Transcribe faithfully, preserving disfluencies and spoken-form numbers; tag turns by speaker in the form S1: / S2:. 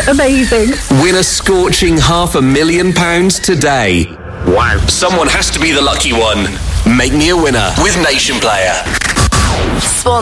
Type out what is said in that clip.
S1: Amazing.
S2: Win a scorching half a million pounds today.
S3: Wow.
S2: Someone has to be the lucky one. Make me a winner with Nation Player.